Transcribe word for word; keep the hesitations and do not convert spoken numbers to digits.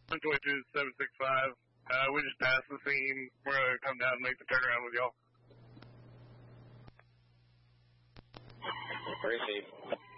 Twitches, seven six five. Uh, we just passed the scene. We're going to come down and make the turnaround with y'all. Receive.